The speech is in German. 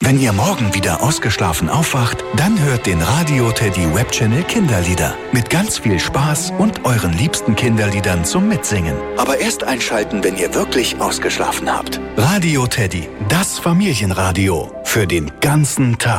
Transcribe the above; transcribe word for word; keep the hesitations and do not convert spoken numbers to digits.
Wenn ihr morgen wieder ausgeschlafen aufwacht, dann hört den Radio Teddy Webchannel Kinderlieder. Mit ganz viel Spaß und euren liebsten Kinderliedern zum Mitsingen. Aber erst einschalten, wenn ihr wirklich ausgeschlafen habt. Radio Teddy, das Familienradio. Für den ganzen Tag.